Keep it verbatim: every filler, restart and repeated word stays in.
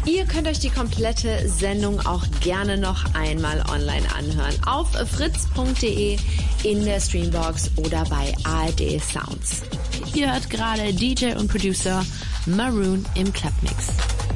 Ihr könnt euch die komplette Sendung auch gerne noch einmal online anhören. Auf fritz punkt de, in der Streambox oder bei A R D Sounds. Ihr hört gerade D J und Producer Maroon im Clubmix.